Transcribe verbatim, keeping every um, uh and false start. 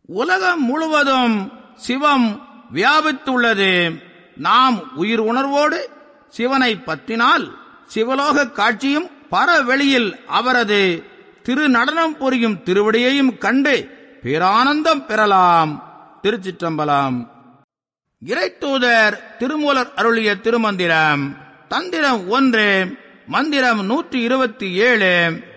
உலகம் முழுவதும் சிவம் வியாபித்துள்ளது. நாம் உயிர் உணர்வோடு சிவனை பற்றினால் சிவலோக காட்சியும் பரவெளியில் அவரது திருநடனம் புரியும் திருவடியையும் கண்டு பேரானந்தம் பெறலாம். திருச்சிற்றம்பலம். இறைத்தூதர் திருமூலர் அருளிய திருமந்திரம். தந்திரம் ஒன்று, மந்திரம் நூற்றி இருபத்தி ஏழு.